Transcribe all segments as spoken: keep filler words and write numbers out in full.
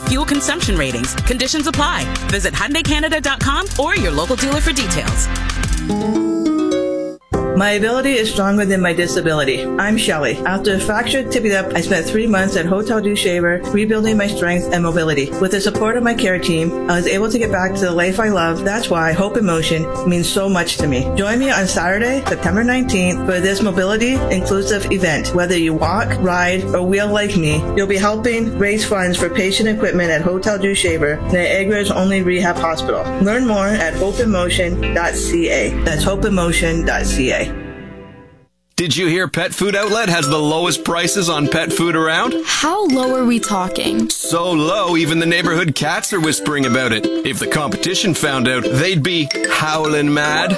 fuel consumption ratings. Conditions apply. Visit Hyundai Canada dot com or your local dealer for details. My ability is stronger than my disability. I'm Shelley. After a fractured tibia, I spent three months at Hotel du Shaver rebuilding my strength and mobility. With the support of my care team, I was able to get back to the life I love. That's why Hope in Motion means so much to me. Join me on Saturday, September nineteenth for this mobility inclusive event. Whether you walk, ride, or wheel like me, you'll be helping raise funds for patient equipment at Hotel du Shaver, Niagara's only rehab hospital. Learn more at hope in motion dot c a. That's hope in motion dot c a. Did you hear Pet Food Outlet has the lowest prices on pet food around? How low are we talking? So low, even the neighborhood cats are whispering about it. If the competition found out, they'd be howling mad.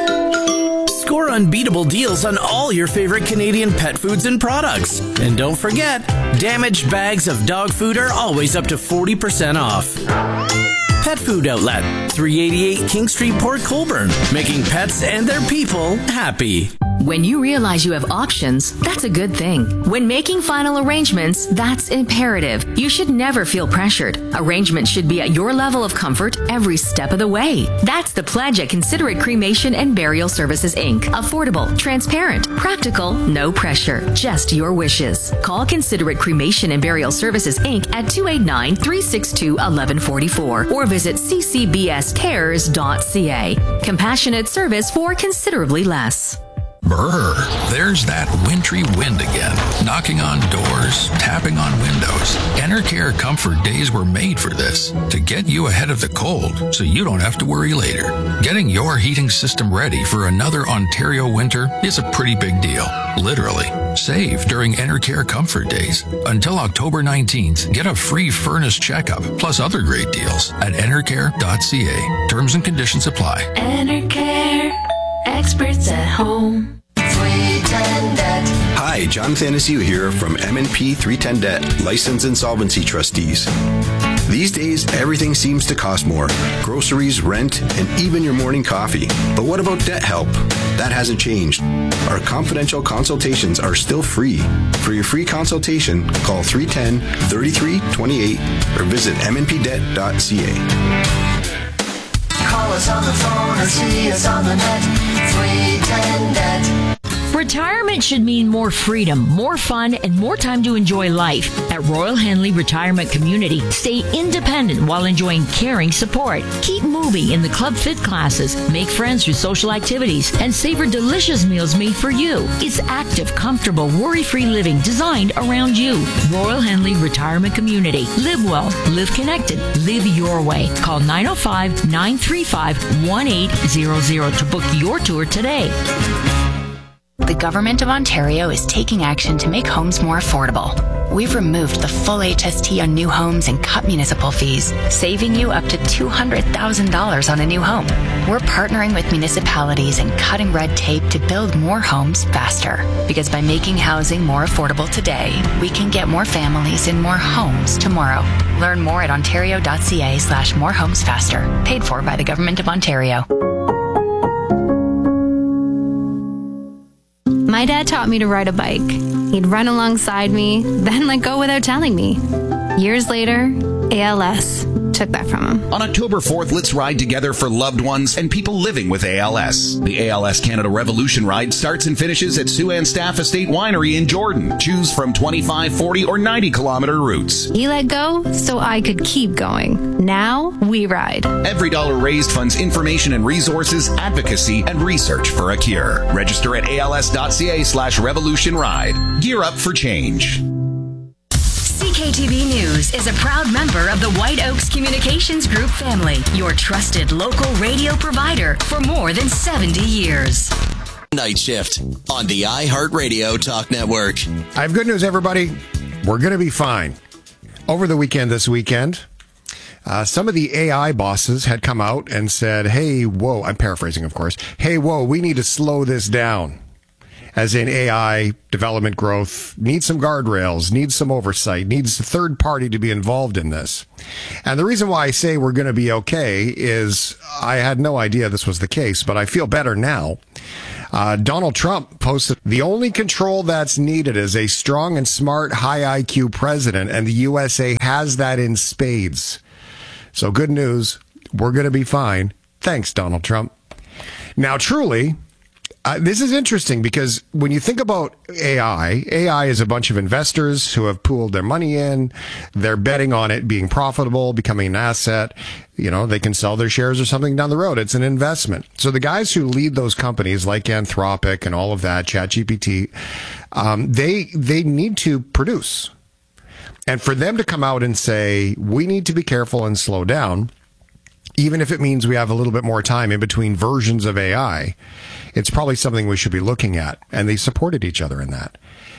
Score unbeatable deals on all your favorite Canadian pet foods and products. And don't forget, damaged bags of dog food are always up to forty percent off. Pet Food Outlet, three eighty-eight King Street, Port Colborne, making pets and their people happy. When you realize you have options, that's a good thing. When making final arrangements, that's imperative. You should never feel pressured. Arrangements should be at your level of comfort every step of the way. That's the pledge at Considerate Cremation and Burial Services, Incorporated. Affordable, transparent, practical, no pressure, just your wishes. Call Considerate Cremation and Burial Services, Incorporated at two eight nine, three six two, one one four four or visit c c b s cares dot c a. Compassionate service for considerably less. Brr, there's that wintry wind again, knocking on doors, tapping on windows. Enercare Comfort Days were made for this, to get you ahead of the cold so you don't have to worry later. Getting your heating system ready for another Ontario winter is a pretty big deal, literally. Save during Enercare Comfort Days. Until October nineteenth, get a free furnace checkup, plus other great deals at enercare dot c a. Terms and conditions apply. Enercare, experts at home. three ten Debt. Hi, John Thanasiu here from M and P three ten Debt, Licensed Insolvency Trustees. These days, everything seems to cost more. Groceries, rent, and even your morning coffee. But what about debt help? That hasn't changed. Our confidential consultations are still free. For your free consultation, call three one zero, three three two eight or visit m n p debt dot c a. Call us on the phone or see us on the net. three ten Debt. Retirement should mean more freedom, more fun, and more time to enjoy life. At Royal Henley Retirement Community, stay independent while enjoying caring support. Keep moving in the Club Fit classes, make friends through social activities, and savor delicious meals made for you. It's active, comfortable, worry-free living designed around you. Royal Henley Retirement Community. Live well, live connected, live your way. Call nine oh five, nine three five, one eight zero zero to book your tour today. The Government of Ontario is taking action to make homes more affordable. We've removed the full H S T on new homes and cut municipal fees, saving you up to two hundred thousand dollars on a new home. We're partnering with municipalities and cutting red tape to build more homes faster. Because by making housing more affordable today, we can get more families in more homes tomorrow. Learn more at ontario dot c a slash more homes faster. Paid for by the Government of Ontario. My dad taught me to ride a bike. He'd run alongside me, then let go without telling me. Years later, A L S took that from him. On October fourth, let's ride together for loved ones and people living with A L S. The A L S Canada Revolution Ride starts and finishes at Siouxland Staff Estate Winery in Jordan. Choose from twenty-five, forty, or ninety kilometer routes. He let go so I could keep going. Now we ride. Every dollar raised funds information and resources, advocacy, and research for a cure. Register at A L S dot c a slash revolution ride. Gear up for change. C K T V News is a proud member of the White Oaks Communications Group family, your trusted local radio provider for more than seventy years. Night Shift on the iHeartRadio Talk Network. I have good news, everybody. We're going to be fine. Over the weekend, this weekend, uh, some of the A I bosses had come out and said, hey, whoa, I'm paraphrasing, of course. Hey, whoa, we need to slow this down. As in A I development growth needs some guardrails, needs some oversight, needs a third party to be involved in this. And the reason why I say we're going to be okay is I had no idea this was the case, but I feel better now. Uh, Donald Trump posted, the only control that's needed is a strong and smart, high I Q president, and the U S A has that in spades. So good news, we're going to be fine. Thanks, Donald Trump. Now, truly, uh, this is interesting because when you think about A I, A I is a bunch of investors who have pooled their money in. They're betting on it being profitable, becoming an asset. You know, they can sell their shares or something down the road. It's an investment. So the guys who lead those companies like Anthropic and all of that, ChatGPT, um, they they need to produce. And for them to come out and say, we need to be careful and slow down, even if it means we have a little bit more time in between versions of A I, it's probably something we should be looking at. And they supported each other in that.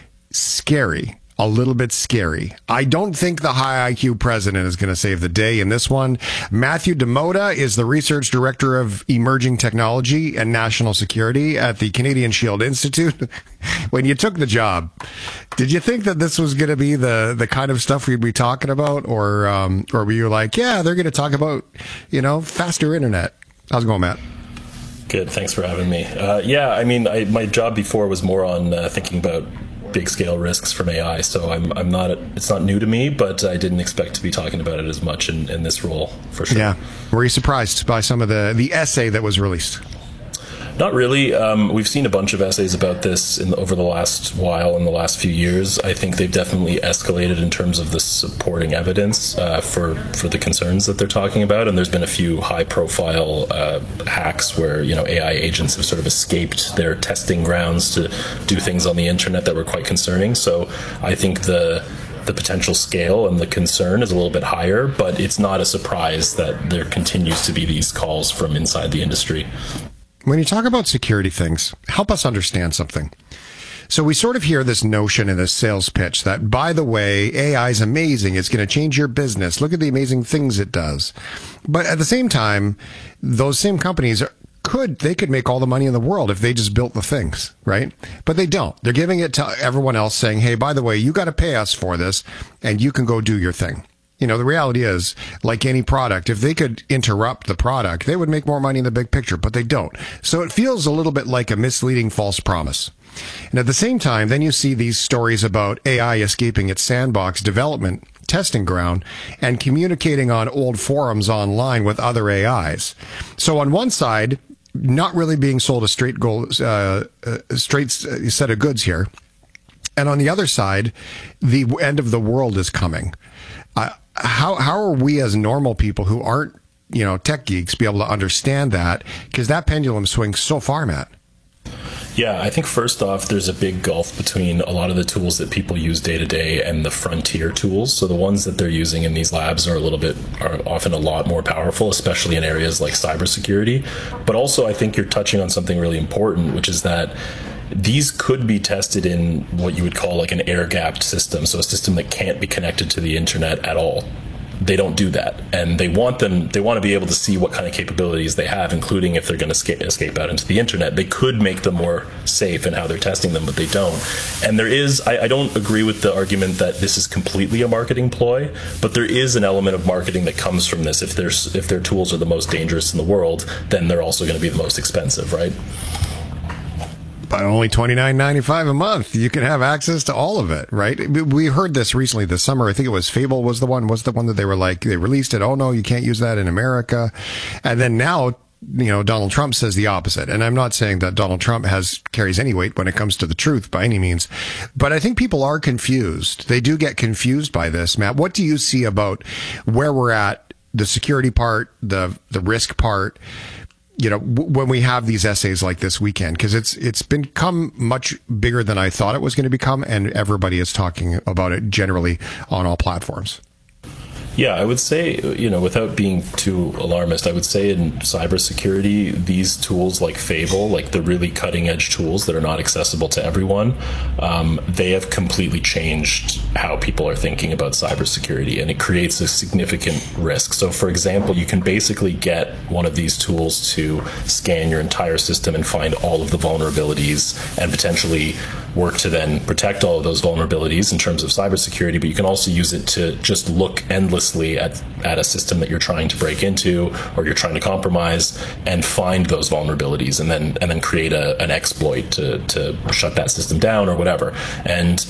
Scary. A little bit scary. I don't think the high I Q president is going to save the day in this one. Matthew Demoda is the research director of emerging technology and national security at the Canadian Shield Institute. When you took the job, did you think that this was going to be the, the kind of stuff we'd be talking about? Or, um, or were you like, yeah, they're going to talk about, you know, faster internet? How's it going, Matt? Good. Thanks for having me. Uh, yeah, I mean, I, my job before was more on uh, thinking about big scale risks from A I. So I'm I'm not it's not new to me, but I didn't expect to be talking about it as much in, in this role for sure. Yeah. Were you surprised by some of the the essay that was released? Not really. Um, we've seen a bunch of essays about this in the, over the last while, in the last few years. I think they've definitely escalated in terms of the supporting evidence uh, for for the concerns that they're talking about. And there's been a few high-profile uh, hacks where you know A I agents have sort of escaped their testing grounds to do things on the internet that were quite concerning. So I think the the potential scale and the concern is a little bit higher, but it's not a surprise that there continues to be these calls from inside the industry. When you talk about security things, help us understand something. So we sort of hear this notion in this sales pitch that, by the way, A I is amazing. It's going to change your business. Look at the amazing things it does. But at the same time, those same companies are, could, they could make all the money in the world if they just built the things, right? But they don't. They're giving it to everyone else saying, hey, by the way, you got to pay us for this and you can go do your thing. You know, the reality is, like any product, if they could interrupt the product, they would make more money in the big picture, but they don't. So it feels a little bit like a misleading false promise. And at the same time, then you see these stories about A I escaping its sandbox development testing ground and communicating on old forums online with other A Is. So on one side, not really being sold a straight goal, uh, a straight set of goods here. And on the other side, the end of the world is coming. Uh, how how are we as normal people who aren't, you know, tech geeks be able to understand that? Because that pendulum swings so far, Matt. Yeah, I think first off, there's a big gulf between a lot of the tools that people use day to day and the frontier tools. So the ones that they're using in these labs are a little bit, are often a lot more powerful, especially in areas like cybersecurity. But also, I think you're touching on something really important, which is that these could be tested in what you would call like an air-gapped system, so a system that can't be connected to the internet at all. They don't do that, and they want them. They want to be able to see what kind of capabilities they have, including if they're going to escape, escape out into the internet. They could make them more safe in how they're testing them, but they don't. And there is, I, I don't agree with the argument that this is completely a marketing ploy, but there is an element of marketing that comes from this. If there's if their tools are the most dangerous in the world, then they're also going to be the most expensive, right? By only twenty-nine ninety-five a month, you can have access to all of it, right? We heard this recently this summer. I think it was Fable was the one, was the one that they were like, they released it. Oh no, you can't use that in America. And then now, you know, Donald Trump says the opposite. And I'm not saying that Donald Trump has carries any weight when it comes to the truth by any means, but I think people are confused. They do get confused by this. Matt, what do you see about where we're at, the security part, the the risk part? You know, w- when we have these essays like this weekend, because it's it's become much bigger than I thought it was going to become, and everybody is talking about it generally on all platforms. Yeah, I would say, you know, without being too alarmist, I would say in cybersecurity, these tools like Fable, like the really cutting edge tools that are not accessible to everyone, um, they have completely changed how people are thinking about cybersecurity, and it creates a significant risk. So, for example, you can basically get one of these tools to scan your entire system and find all of the vulnerabilities and potentially work to then protect all of those vulnerabilities in terms of cybersecurity, but you can also use it to just look endlessly rigorously at, at a system that you're trying to break into or you're trying to compromise, and find those vulnerabilities and then and then create a, an exploit to, to shut that system down or whatever. And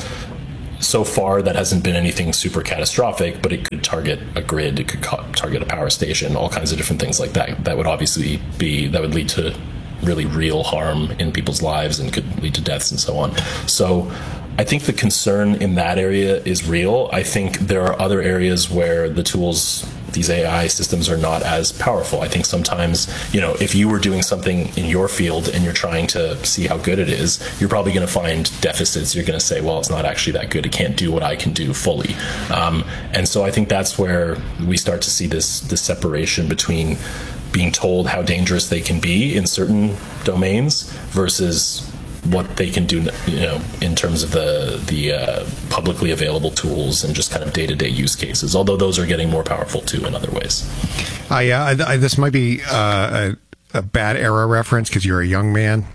so far, that hasn't been anything super catastrophic, but it could target a grid, it could co- target a power station, all kinds of different things like that. That would obviously be, that would lead to really real harm in people's lives and could lead to deaths and so on. So I think the concern in that area is real. I think there are other areas where the tools, these A I systems, are not as powerful. I think sometimes, you know, if you were doing something in your field and you're trying to see how good it is, you're probably going to find deficits. You're going to say, well, it's not actually that good. It can't do what I can do fully. Um, and so I think that's where we start to see this, this separation between being told how dangerous they can be in certain domains versus what they can do, you know, in terms of the the uh, publicly available tools and just kind of day-to-day use cases. Although those are getting more powerful too in other ways. Uh, yeah, I, I, this might be uh, a, a bad era reference because you're a young man.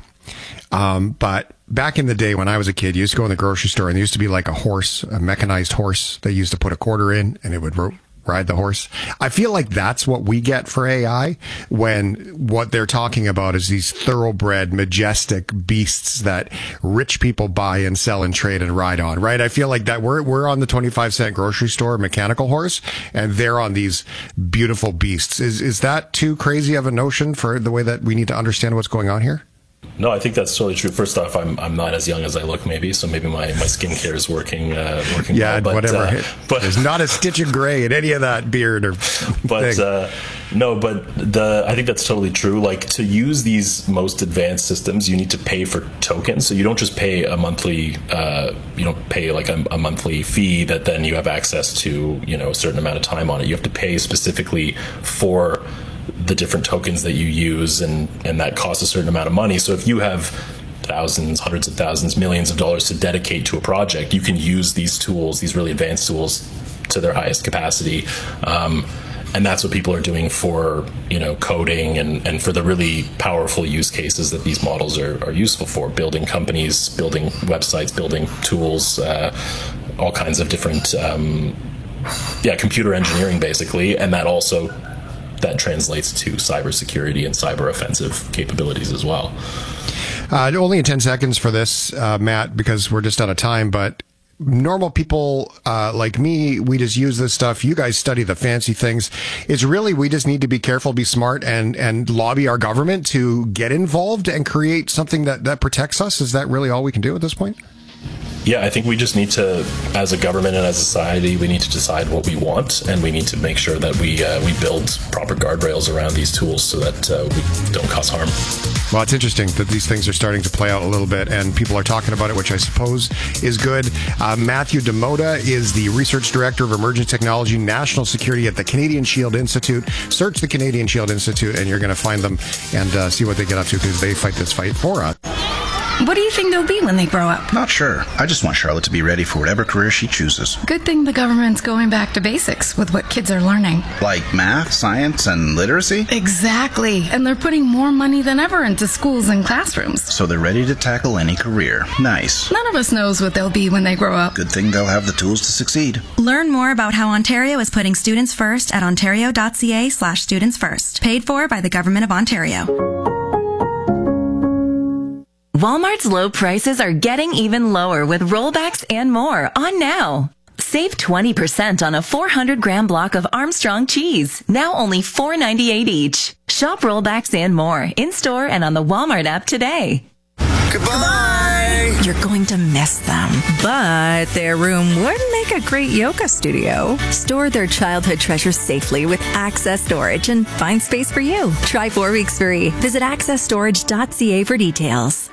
Um, but back in the day when I was a kid, you used to go in the grocery store and there used to be like a horse, a mechanized horse that used to put a quarter in and it would ro- ride the horse. I feel like that's what we get for A I when what they're talking about is these thoroughbred, majestic beasts that rich people buy and sell and trade and ride on, right? I feel like that we're, we're on the twenty-five cent grocery store mechanical horse and they're on these beautiful beasts. Is, is that too crazy of a notion for the way that we need to understand what's going on here? No, I think that's totally true. First off, I'm I'm not as young as I look, maybe, so maybe my, my skincare is working uh, working yeah, well. But, whatever. Uh, but there's not a stitch of gray in any of that beard or but thing. Uh, no, but the I think that's totally true. Like, to use these most advanced systems, you need to pay for tokens. So you don't just pay a monthly, uh, you don't pay like a, a monthly fee that then you have access to, you know, a certain amount of time on it. You have to pay specifically for the different tokens that you use, and, and that costs a certain amount of money. So if you have thousands, hundreds of thousands, millions of dollars to dedicate to a project, you can use these tools, these really advanced tools, to their highest capacity. Um, and that's what people are doing for, you know, coding and, and for the really powerful use cases that these models are, are useful for, building companies, building websites, building tools, uh, all kinds of different, um, yeah, computer engineering, basically. And that also that translates to cybersecurity and cyber offensive capabilities as well. Uh, only in ten seconds for this, uh, Matt, because we're just out of time, but normal people uh, like me, we just use this stuff. You guys study the fancy things. It's really, we just need to be careful, be smart, and, and lobby our government to get involved and create something that, that protects us. Is that really all we can do at this point? Yeah, I think we just need to, as a government and as a society, we need to decide what we want, and we need to make sure that we uh, we build proper guardrails around these tools so that uh, we don't cause harm. Well, it's interesting that these things are starting to play out a little bit, and people are talking about it, which I suppose is good. Uh, Matthew Demota is the Research Director of Emerging Technology, National Security at the Canadian Shield Institute. Search the Canadian Shield Institute, and you're going to find them and uh, see what they get up to, because they fight this fight for us. What do you think they'll be when they grow up? Not sure. I just want Charlotte to be ready for whatever career she chooses. Good thing the government's going back to basics with what kids are learning. Like math, science, and literacy? Exactly. And they're putting more money than ever into schools and classrooms. So they're ready to tackle any career. Nice. None of us knows what they'll be when they grow up. Good thing they'll have the tools to succeed. Learn more about how Ontario is putting students first at ontario.ca slash students first. Paid for by the Government of Ontario. Walmart's low prices are getting even lower with rollbacks and more on now. Save twenty percent on a four hundred gram block of Armstrong cheese, now only four ninety-eight each. Shop rollbacks and more in-store and on the Walmart app today. Goodbye! You're going to miss them. But their room would make a great yoga studio. Store their childhood treasures safely with Access Storage and find space for you. Try four weeks free. Visit access storage dot c a for details.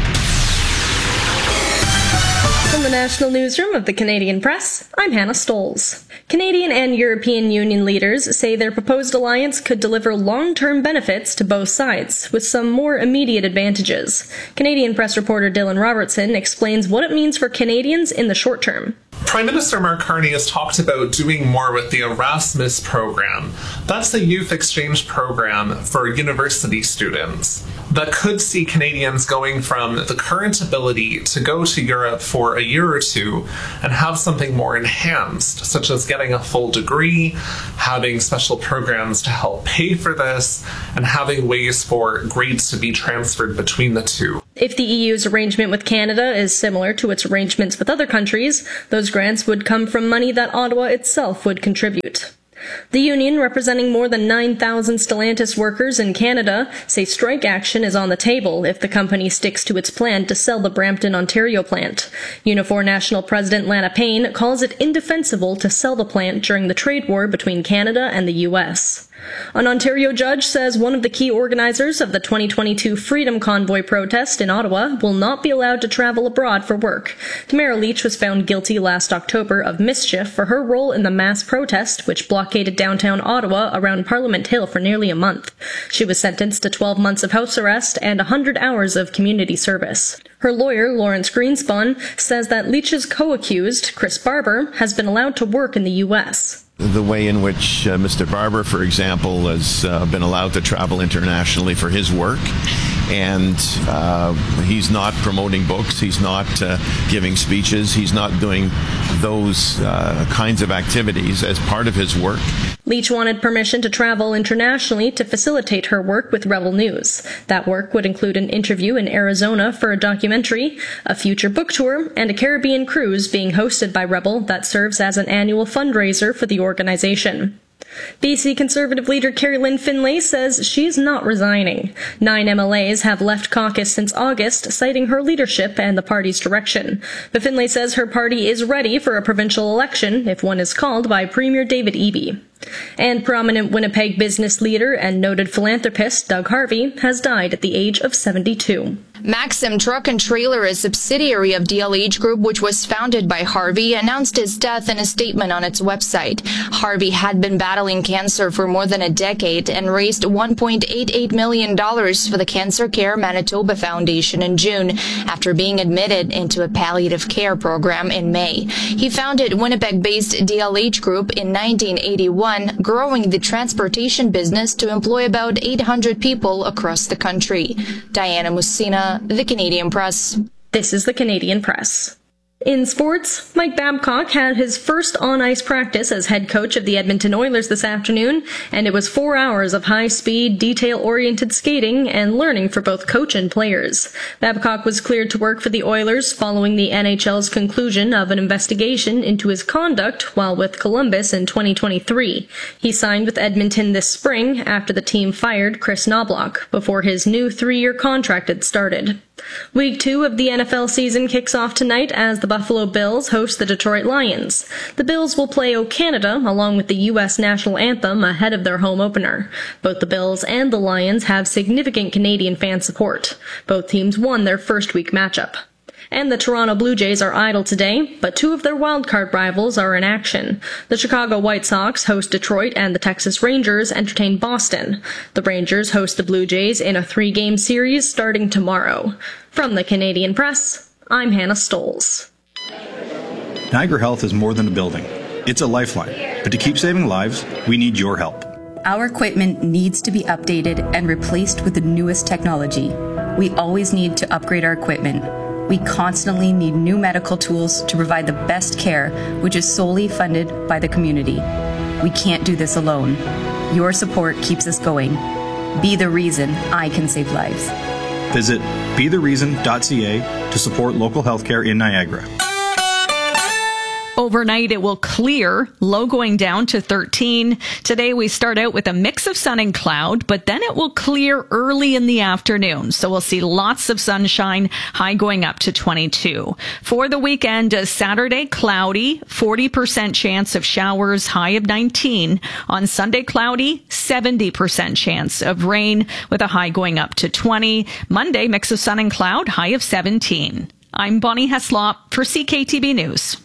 From the National Newsroom of the Canadian Press, I'm Hannah Stolz. Canadian and European Union leaders say their proposed alliance could deliver long-term benefits to both sides, with some more immediate advantages. Canadian Press reporter Dylan Robertson explains what it means for Canadians in the short term. Prime Minister Mark Carney has talked about doing more with the Erasmus program. That's a youth exchange program for university students. that could see Canadians going from the current ability to go to Europe for a year or two and have something more enhanced, such as getting a full degree, having special programs to help pay for this, and having ways for grades to be transferred between the two. If the E U's arrangement with Canada is similar to its arrangements with other countries, those grants would come from money that Ottawa itself would contribute. The union, representing more than nine thousand Stellantis workers in Canada, say strike action is on the table if the company sticks to its plan to sell the Brampton, Ontario plant. Unifor National President Lana Payne calls it indefensible to sell the plant during the trade war between Canada and the U S. An Ontario judge says one of the key organizers of the twenty twenty-two Freedom Convoy protest in Ottawa will not be allowed to travel abroad for work. Tamara Leach was found guilty last October of mischief for her role in the mass protest, which blockaded downtown Ottawa around Parliament Hill for nearly a month. She was sentenced to twelve months of house arrest and one hundred hours of community service. Her lawyer, Lawrence Greenspun, says that Leach's co-accused, Chris Barber, has been allowed to work in the U S. The way in which uh, Mister Barber, for example, has uh, been allowed to travel internationally for his work, and uh, he's not promoting books, he's not uh, giving speeches, he's not doing those uh, kinds of activities as part of his work. Leach wanted permission to travel internationally to facilitate her work with Rebel News. That work would include an interview in Arizona for a documentary, a future book tour, and a Caribbean cruise being hosted by Rebel that serves as an annual fundraiser for the organization. B C Conservative leader Carrie Lynn Finlay says she's not resigning. Nine M L As have left caucus since August, citing her leadership and the party's direction. But Finlay says her party is ready for a provincial election if one is called by Premier David Eby. And prominent Winnipeg business leader and noted philanthropist Doug Harvey has died at the age of seventy-two. Maxim Truck and Trailer, a subsidiary of D L H Group, which was founded by Harvey, announced his death in a statement on its website. Harvey had been battling cancer for more than a decade and raised one point eight eight million dollars for the Cancer Care Manitoba Foundation in June after being admitted into a palliative care program in May. He founded Winnipeg-based D L H Group in nineteen eighty-one, growing the transportation business to employ about eight hundred people across the country. Diana Musina, The Canadian Press. This is The Canadian Press. In sports, Mike Babcock had his first on-ice practice as head coach of the Edmonton Oilers this afternoon, and it was four hours of high-speed, detail-oriented skating and learning for both coach and players. Babcock was cleared to work for the Oilers following the N H L's conclusion of an investigation into his conduct while with Columbus in twenty twenty-three. He signed with Edmonton this spring after the team fired Chris Knobloch before his new three-year contract had started. Week two of the N F L season kicks off tonight as the Buffalo Bills host the Detroit Lions. The Bills will play O Canada along with the U S national anthem ahead of their home opener. Both the Bills and the Lions have significant Canadian fan support. Both teams won their first week matchup. And the Toronto Blue Jays are idle today, but two of their wildcard rivals are in action. The Chicago White Sox host Detroit, and the Texas Rangers entertain Boston. The Rangers host the Blue Jays in a three-game series starting tomorrow. From the Canadian Press, I'm Hannah Stolz. Niagara Health is more than a building. It's a lifeline. But to keep saving lives, we need your help. Our equipment needs to be updated and replaced with the newest technology. We always need to upgrade our equipment. We constantly need new medical tools to provide the best care, which is solely funded by the community. We can't do this alone. Your support keeps us going. Be the reason I can save lives. Visit be the reason dot c a to support local healthcare in Niagara. Overnight, it will clear, low going down to thirteen. Today, we start out with a mix of sun and cloud, but then it will clear early in the afternoon. So we'll see lots of sunshine, high going up to twenty-two. For the weekend, Saturday, cloudy, forty percent chance of showers, high of nineteen. On Sunday, cloudy, seventy percent chance of rain with a high going up to twenty. Monday, mix of sun and cloud, high of seventeen. I'm Bonnie Heslop for C K T B News.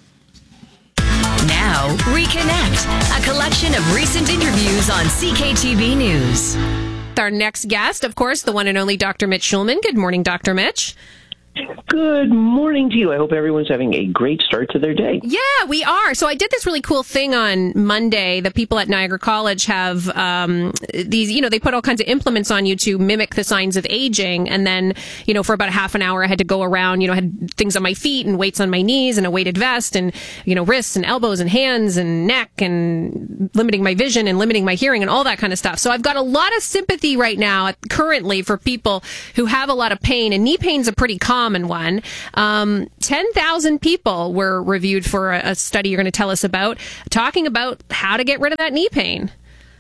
Now, Reconnect, a collection of recent interviews on C K T B News. Our next guest, of course, the one and only Doctor Mitch Schulman. Good morning, Doctor Mitch. Good morning to you. I hope everyone's having a great start to their day. Yeah, we are. So I did this really cool thing on Monday. The people at Niagara College have um, these, you know, they put all kinds of implements on you to mimic the signs of aging. And then, you know, for about a half an hour, I had to go around, you know, I had things on my feet and weights on my knees and a weighted vest and, you know, wrists and elbows and hands and neck and limiting my vision and limiting my hearing and all that kind of stuff. So I've got a lot of sympathy right now currently for people who have a lot of pain, and knee pain's a pretty common one. Um, ten thousand people were reviewed for a, a study you're going to tell us about, talking about how to get rid of that knee pain.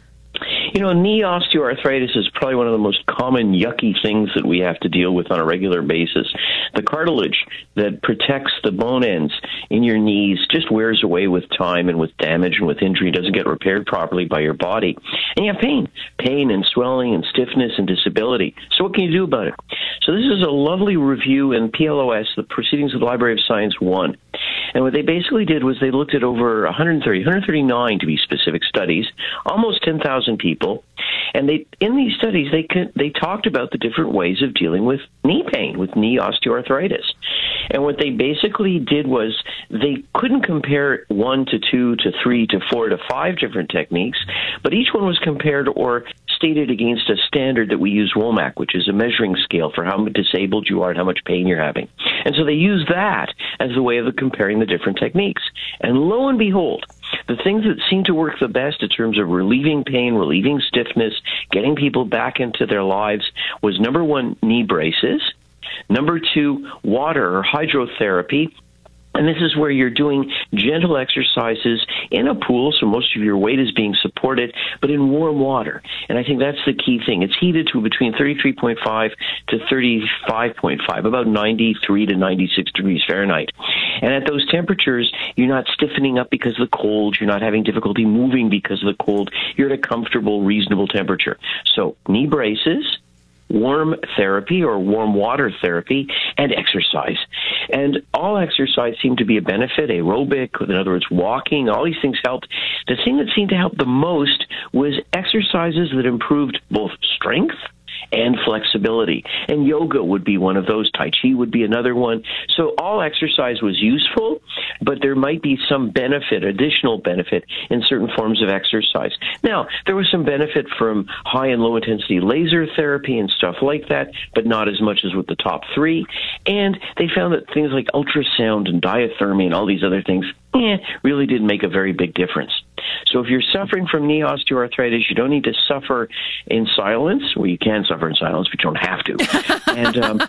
You know, knee osteoarthritis is probably one of the most common yucky things that we have to deal with on a regular basis. The cartilage that protects the bone ends in your knees just wears away with time and with damage and with injury, doesn't get repaired properly by your body. And you have pain, pain and swelling and stiffness and disability. So what can you do about it? So this is a lovely review in P L O S, the Proceedings of the Library of Science one. And what they basically did was they looked at over one hundred thirty, one hundred thirty-nine to be specific studies, almost ten thousand people. And they, in these studies, they could, they talked about the different ways of dealing with knee pain, with knee osteoarthritis. And what they basically did was they couldn't compare one to two to three to four to five different techniques, but each one was compared or stated against a standard that we use, WOMAC, which is a measuring scale for how disabled you are and how much pain you're having. And so they used that as the way of comparing the different techniques. And lo and behold, the things that seem to work the best in terms of relieving pain, relieving stiffness, getting people back into their lives was, number one, knee braces, number two, water or hydrotherapy. And this is where you're doing gentle exercises in a pool, so most of your weight is being supported, but in warm water. And I think that's the key thing. It's heated to between thirty-three point five to thirty-five point five, about ninety-three to ninety-six degrees Fahrenheit. And at those temperatures, you're not stiffening up because of the cold. You're not having difficulty moving because of the cold. You're at a comfortable, reasonable temperature. So knee braces, warm therapy or warm water therapy, and exercise. And all exercise seemed to be a benefit, aerobic, in other words, walking, all these things helped. The thing that seemed to help the most was exercises that improved both strength and flexibility. And yoga would be one of those. Tai Chi would be another one. So all exercise was useful, but there might be some benefit, additional benefit, in certain forms of exercise. Now, there was some benefit from high and low intensity laser therapy and stuff like that, but not as much as with the top three. And they found that things like ultrasound and diathermy and all these other things eh, really didn't make a very big difference. So if you're suffering from knee osteoarthritis, you don't need to suffer in silence. Well, you can suffer in silence, but you don't have to. and, um,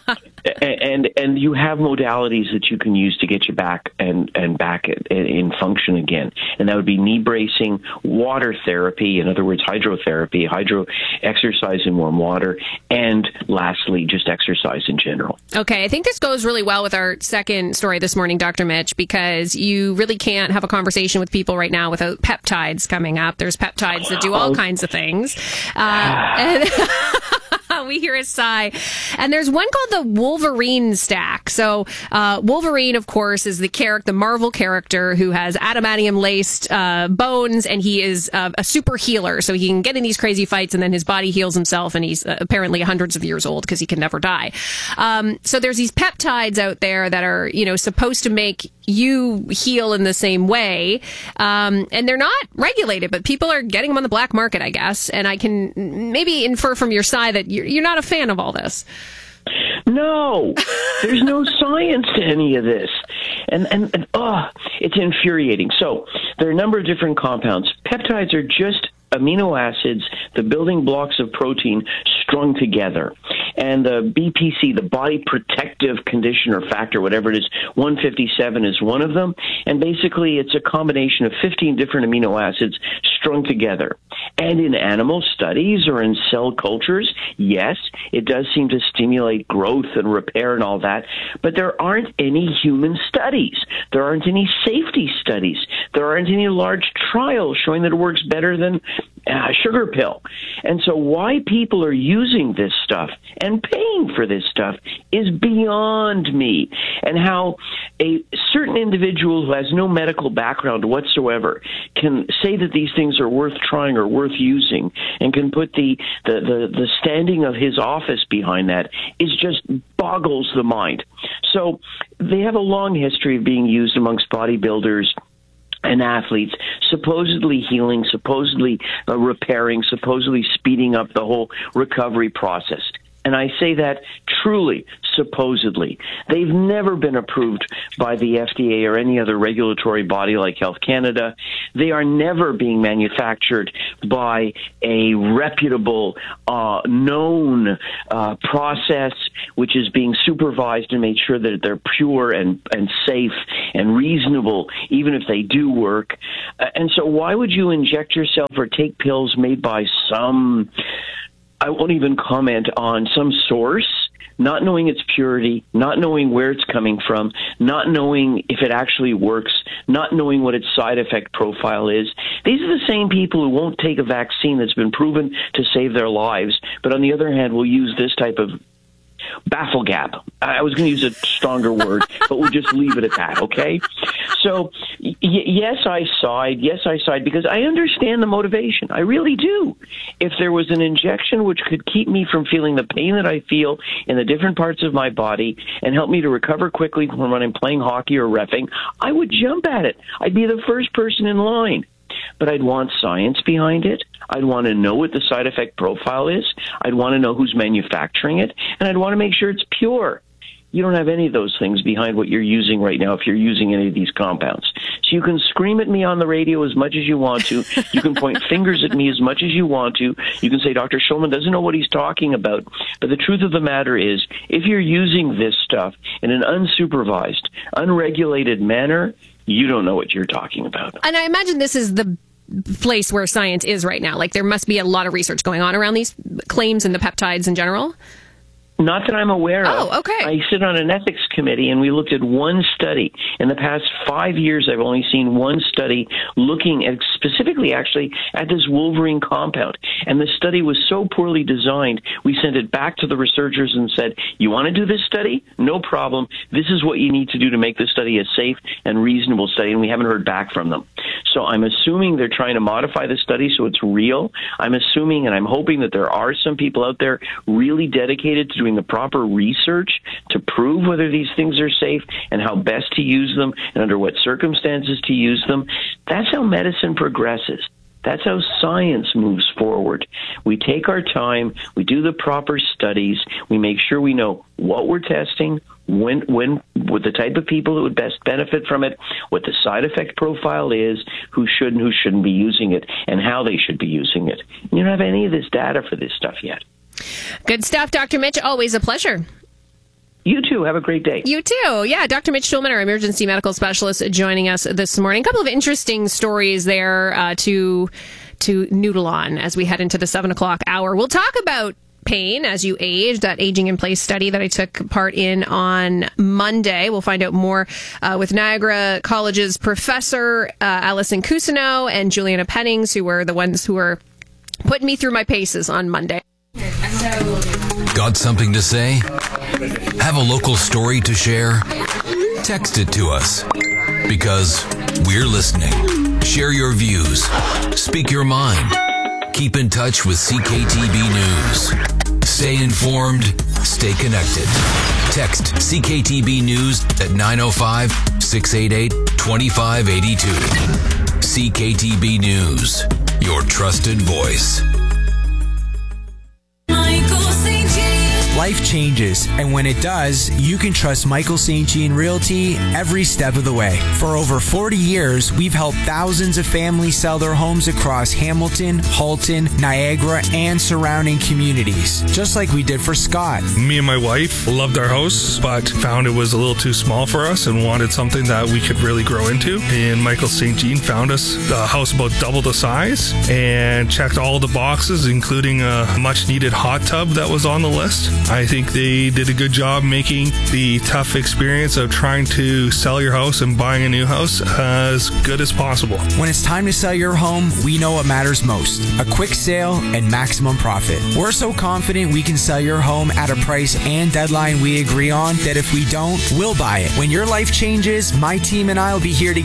and and you have modalities that you can use to get you back and, and back in function again. And that would be knee bracing, water therapy, in other words, hydrotherapy, hydro exercise in warm water, and lastly, just exercise in general. Okay, I think this goes really well with our second story this morning, Doctor Mitch, because you really can't have a conversation with people right now without peptides coming up. There's peptides that do all kinds of things. Uh, and we hear a sigh. And there's one called the Wolverine stack. So uh, Wolverine, of course, is the character, the Marvel character who has adamantium-laced uh, bones, and he is uh, a super healer. So he can get in these crazy fights, and then his body heals himself, and he's uh, apparently hundreds of years old because he can never die. Um, so there's these peptides out there that are, you know, supposed to make you heal in the same way. Um, and they're not regulated, but people are getting them on the black market, I guess. And I can maybe infer from your side that you're, you're not a fan of all this. No, there's no science to any of this. And, and, and oh, it's infuriating. So there are a number of different compounds. Peptides are just amino acids, the building blocks of protein strung together. And the B P C, the body protective conditioner factor, whatever it is, one fifty-seven is one of them. And basically it's a combination of fifteen different amino acids strung together. And in animal studies or in cell cultures, yes, it does seem to stimulate growth and repair and all that. But there aren't any human studies. There aren't any safety studies. There aren't any large trials showing that it works better than a sugar pill. And so why people are using this stuff and paying for this stuff is beyond me. And how a certain individual who has no medical background whatsoever can say that these things are worth trying or worth using and can put the, the, the, the standing of his office behind that is just boggles the mind. So they have a long history of being used amongst bodybuilders and athletes, supposedly healing, supposedly uh, repairing, supposedly speeding up the whole recovery process. And I say that truly, supposedly. They've never been approved by the F D A or any other regulatory body like Health Canada. They are never being manufactured by a reputable, uh, known uh, process which is being supervised and made sure that they're pure and, and safe and reasonable, even if they do work. Uh, and so why would you inject yourself or take pills made by some... I won't even comment on some source, not knowing its purity, not knowing where it's coming from, not knowing if it actually works, not knowing what its side effect profile is. These are the same people who won't take a vaccine that's been proven to save their lives, but on the other hand will use this type of baffle gap. I was going to use a stronger word, but we'll just leave it at that, okay? So, y- yes, I side. Yes, I side because I understand the motivation. I really do. If there was an injection which could keep me from feeling the pain that I feel in the different parts of my body and help me to recover quickly from when I'm playing hockey or reffing, I would jump at it. I'd be the first person in line. But I'd want science behind it. I'd want to know what the side effect profile is. I'd want to know who's manufacturing it. And I'd want to make sure it's pure. You don't have any of those things behind what you're using right now if you're using any of these compounds. So you can scream at me on the radio as much as you want to. You can point fingers at me as much as you want to. You can say Doctor Shulman doesn't know what he's talking about. But the truth of the matter is, if you're using this stuff in an unsupervised, unregulated manner, you don't know what you're talking about. And I imagine this is the place where science is right now. Like, there must be a lot of research going on around these claims and the peptides in general. Not that I'm aware of. Oh, okay. I sit on an ethics committee, and we looked at one study. In the past five years, I've only seen one study looking at specifically, actually, at this Wolverine compound. And the study was so poorly designed, we sent it back to the researchers and said, you want to do this study? No problem. This is what you need to do to make this study a safe and reasonable study, and we haven't heard back from them. So I'm assuming they're trying to modify the study so it's real. I'm assuming and I'm hoping that there are some people out there really dedicated to doing the proper research to prove whether these things are safe and how best to use them and under what circumstances to use them. That's how medicine progresses. That's how science moves forward. We take our time, we do the proper studies, we make sure we know what we're testing, when, when, with the type of people that would best benefit from it, what the side effect profile is, who should and who shouldn't be using it, and how they should be using it. You don't have any of this data for this stuff yet. Good stuff, Doctor Mitch. Always a pleasure. You too. Have a great day. You too. Yeah, Doctor Mitch Shulman, our emergency medical specialist, joining us this morning. A couple of interesting stories there uh, to to noodle on as we head into the seven o'clock hour. We'll talk about pain as you age, that aging in place study that I took part in on Monday. We'll find out more uh, with Niagara College's professor, uh, Allison Cousineau, and Juliana Pennings, who were the ones who were putting me through my paces on Monday. Got something to say? Have a local story to share? Text it to us, because we're listening. Share your views. Speak your mind. Keep in touch with C K T B News. Stay informed. Stay connected. Text C K T B News at nine oh five, six eight eight, two five eight two. C K T B News, your trusted voice. Life changes, and when it does, you can trust Michael Saint Jean Realty every step of the way. For over forty years, we've helped thousands of families sell their homes across Hamilton, Halton, Niagara, and surrounding communities, just like we did for Scott. Me and my wife loved our house, but found it was a little too small for us and wanted something that we could really grow into. And Michael Saint Jean found us a house about double the size and checked all the boxes, including a much-needed hot tub that was on the list. I think they did a good job making the tough experience of trying to sell your house and buying a new house as good as possible. When it's time to sell your home, we know what matters most: a quick sale and maximum profit. We're so confident we can sell your home at a price and deadline we agree on that if we don't, we'll buy it. When your life changes, my team and I will be here to